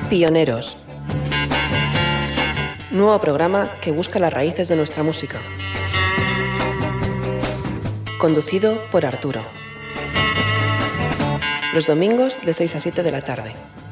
Pioneros. Nuevo programa que busca las raíces de nuestra música. Conducido por Arturo. Los domingos de 6 a 7 de la tarde.